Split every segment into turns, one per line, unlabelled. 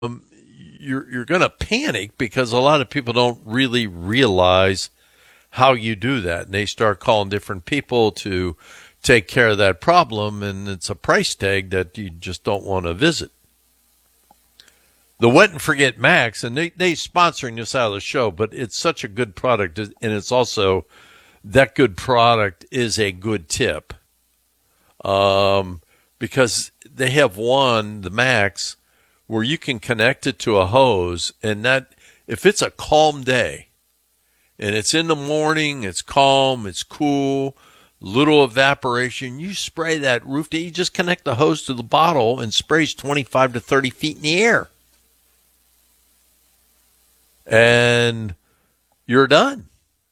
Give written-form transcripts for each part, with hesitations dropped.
you're going to panic because a lot of people don't really realize how you do that, and they start calling different people to take care of that problem, and it's a price tag that you just don't want to visit. The Wet and Forget Max, and they sponsoring this out of the show, but it's such a good product, and it's also that good product is a good tip, because they have the Max, where you can connect it to a hose, and that if it's a calm day, and it's in the morning, it's calm, it's cool, little evaporation, you spray that roof. You just connect the hose to the bottle and sprays 25 to 30 feet in the air. And you're done.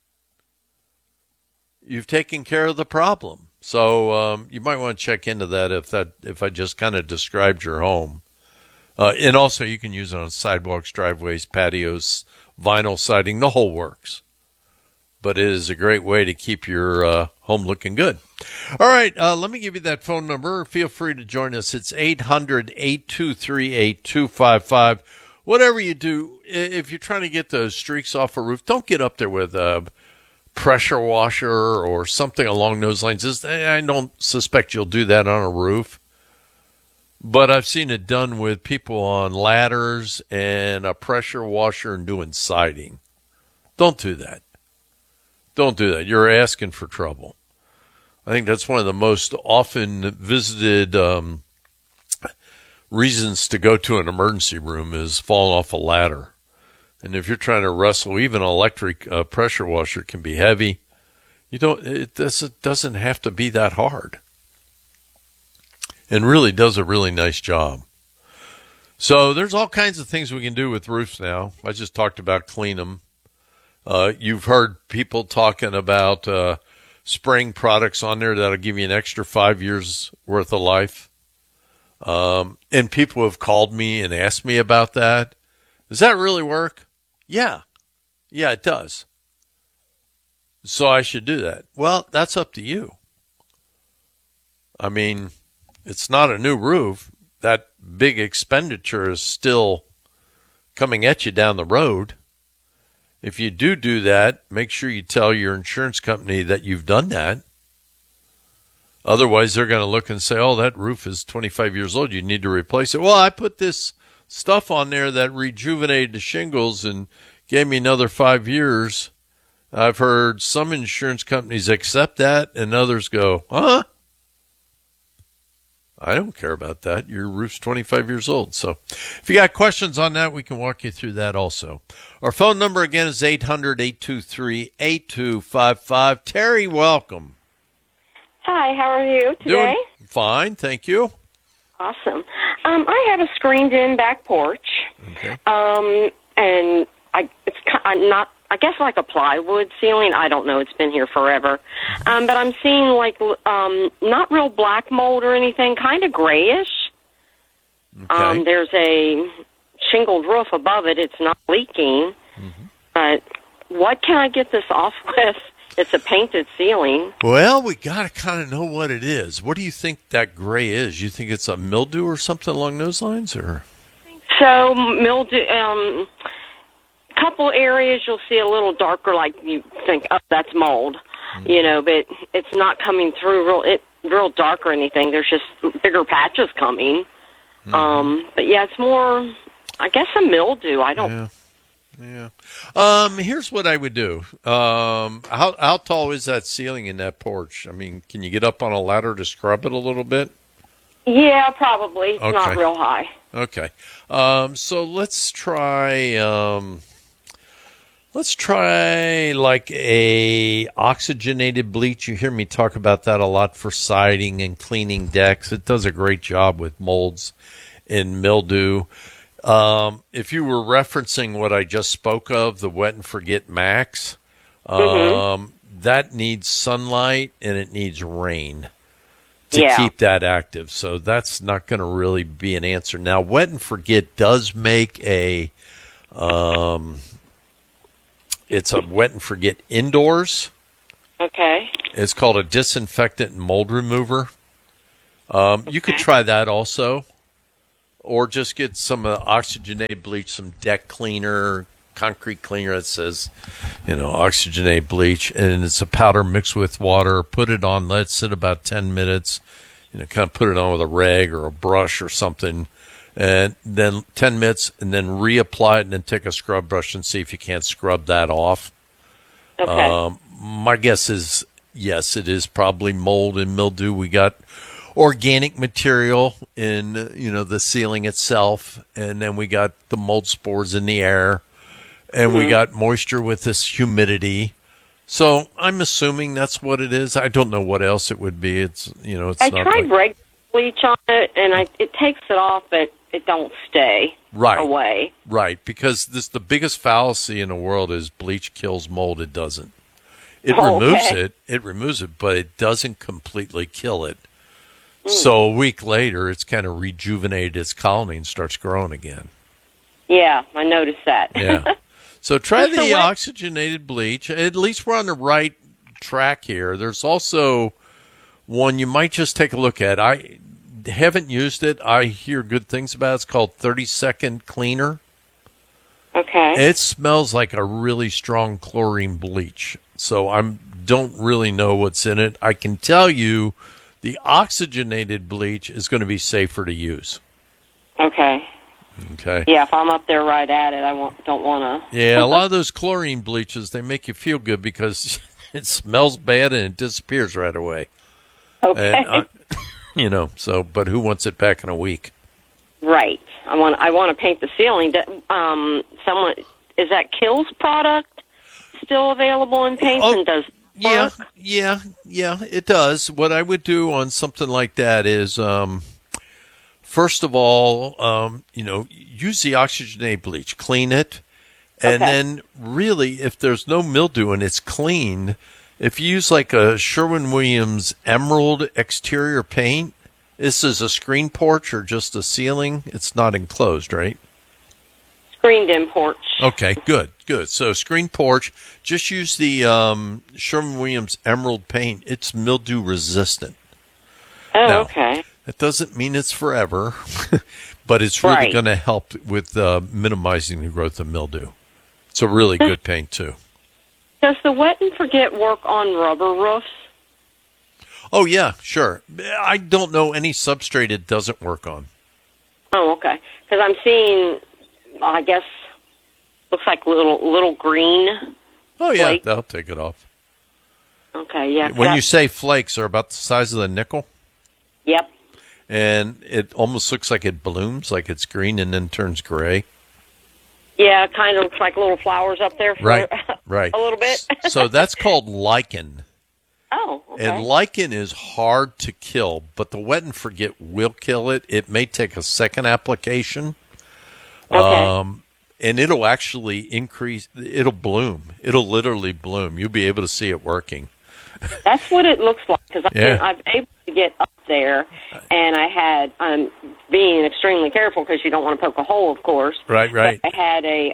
You've taken care of the problem. So you might want to check into that if I just kind of described your home. And also you can use it on sidewalks, driveways, patios, vinyl siding, the whole works. But it is a great way to keep your home looking good. All right, let me give you that phone number. Feel free to join us. It's 800-823-8255. Whatever you do, if you're trying to get those streaks off a roof, don't get up there with a pressure washer or something along those lines. I don't suspect you'll do that on a roof. But I've seen it done with people on ladders and a pressure washer and doing siding. Don't do that. Don't do that. You're asking for trouble. I think that's one of the most often visited reasons to go to an emergency room is falling off a ladder. And if you're trying to wrestle, even an electric pressure washer can be heavy. It doesn't have to be that hard. And really does a really nice job. So there's all kinds of things we can do with roofs now. I just talked about clean them. You've heard people talking about spraying products on there that'll give you an extra 5 years worth of life. And people have called me and asked me about that. Does that really work? Yeah. Yeah, it does. So I should do that. Well, that's up to you. I mean, it's not a new roof. That big expenditure is still coming at you down the road. If you do that, make sure you tell your insurance company that you've done that. Otherwise, they're going to look and say, oh, that roof is 25 years old. You need to replace it. Well, I put this stuff on there that rejuvenated the shingles and gave me another 5 years. I've heard some insurance companies accept that and others go, huh? I don't care about that. Your roof's 25 years old. So if you got questions on that, we can walk you through that also. Our phone number again is 800-823-8255. Terry, welcome.
Hi, how are you today?
Doing fine, thank you.
Awesome. I have a screened-in back porch,
Okay.
and it's not, I guess, like a plywood ceiling. I don't know. It's been here forever. But I'm seeing, like, not real black mold or anything, kind of grayish.
Okay.
There's a shingled roof above it. It's not leaking.
Mm-hmm.
But what can I get this off with? It's a painted ceiling.
Well, we got to kind of know what it is. What do you think that gray is? You think it's a mildew or something along those lines, or?
So mildew. Couple areas you'll see a little darker, like you think, oh, that's mold, but it's not coming through real dark or anything. There's just bigger patches coming. But yeah, it's more, I guess, a mildew. I don't.
Yeah. Here's what I would do. How tall is that ceiling in that porch? I mean, can you get up on a ladder to scrub it a little bit?
Yeah, probably. It's
Okay.
not real high.
Okay. So let's try. Let's try like a oxygenated bleach. You hear me talk about that a lot for siding and cleaning decks. It does a great job with molds and mildew. If you were referencing what I just spoke of, the Wet and Forget Max, that needs sunlight and it needs rain to keep that active. So that's not going to really be an answer. Now, Wet and Forget does make a it's a Wet and Forget indoors.
Okay.
It's called a disinfectant and mold remover. You could try that also. or just get some oxygenated bleach, some deck cleaner, concrete cleaner that says, oxygenated bleach, and it's a powder mixed with water. Put it on, let it sit about 10 minutes, kind of put it on with a rag or a brush or something, and then 10 minutes, and then reapply it, and then take a scrub brush and see if you can't scrub that off.
Okay.
My guess is, yes, it is probably mold and mildew. We got organic material in, the ceiling itself, and then we got the mold spores in the air, and we got moisture with this humidity. So I'm assuming that's what it is. I don't know what else it would be. It's, it's
I
not
tried
like,
regular bleach on it, and it takes it off, but it don't stay away.
Right, because the biggest fallacy in the world is bleach kills mold. It doesn't. It removes it, but it doesn't completely kill it. So a week later, it's kind of rejuvenated its colony and starts growing again.
Yeah, I noticed that.
Yeah. So try the oxygenated bleach. At least we're on the right track here. There's also one you might just take a look at. I haven't used it. I hear good things about it. It's called 30-Second Cleaner.
Okay.
It smells like a really strong chlorine bleach. So I don't really know what's in it. I can tell you the oxygenated bleach is going to be safer to use.
Okay.
Okay.
Yeah, if I'm up there right at it, don't want to.
Yeah, a lot of those chlorine bleaches, they make you feel good because it smells bad and it disappears right away.
Okay.
And, but who wants it back in a week?
Right. I want to paint the ceiling. Is that Kills product still available in paints and does work?
Yeah, it does. What I would do on something like that is, first of all, use the oxygenated bleach, clean it, and then really, if there's no mildew and it's clean, if you use like a Sherwin-Williams Emerald exterior paint, this is a screen porch or just a ceiling. It's not enclosed, right?
Screened-in porch.
Okay, good. So screen porch, just use the Sherwin-Williams Emerald paint. It's mildew resistant.
Oh,
now,
okay.
That doesn't mean it's forever, but it's really going to help with minimizing the growth of mildew. It's a really good paint, too.
Does the Wet and Forget work on rubber roofs?
Oh, yeah, sure. I don't know any substrate it doesn't work on.
Oh, okay. Because I'm seeing, I guess, looks like little green.
Oh, yeah,
flakes.
That'll take it off.
Okay, yeah.
When you say flakes, they're about the size of the nickel?
Yep.
And it almost looks like it blooms, like it's green and then turns gray.
Yeah, it kind of looks like little flowers up there for
right.
a little bit.
So that's called lichen.
Oh, okay.
And lichen is hard to kill, but the Wet and Forget will kill it. It may take a second application.
Okay.
And it'll actually it'll bloom. It'll literally bloom. You'll be able to see it working.
That's what it looks like, because I've been able to get up there, and I'm being extremely careful because you don't want to poke a hole, of course.
Right.
But I had a,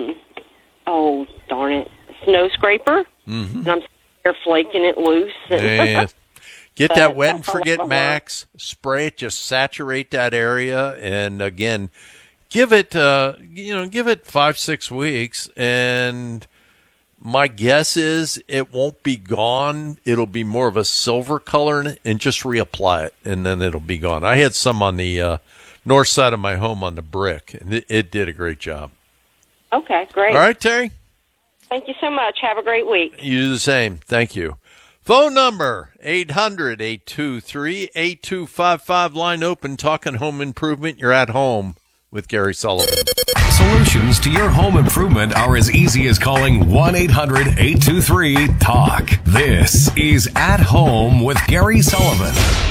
snow scraper, and I'm there flaking it loose. And
Get that Wet and Forget Max, spray it, just saturate that area, and again, give it 5-6 weeks, and my guess is it won't be gone. It'll be more of a silver color, and just reapply it, and then it'll be gone. I had some on the north side of my home on the brick, and it did a great job.
Okay, great.
All right, Terry?
Thank you so much. Have a great week.
You do the same. Thank you. Phone number, 800-823-8255. Line open, talking home improvement. You're at home with Gary Sullivan.
Solutions to your home improvement are as easy as calling 1-800-823-TALK. This is At Home with Gary Sullivan.